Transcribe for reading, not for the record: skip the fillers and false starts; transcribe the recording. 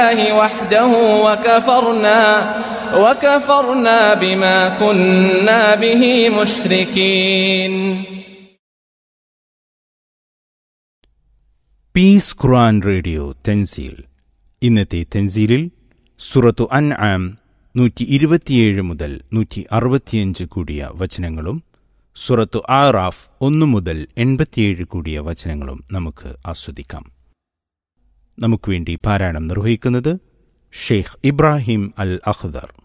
وحده وكفرنا بما كنا به مشركين. Piece ഖുർആൻ radio Thanzeel. ഇന്നത്തെ തെൻസീലിൽ സൂറത്തു അൻആം 127 മുതൽ 165 കൂടിയ വചനങ്ങളും സൂറത്തു ആറാഫ് 1 മുതൽ 87 കൂടിയ വചനങ്ങളും നമുക്ക് ആസ്വദിക്കാം. നമുക്ക് വേണ്ടി പാരായണം നിർവഹിക്കുന്നത് ഷെയ്ഖ് ഇബ്രാഹിം അൽ അഖ്ദർ.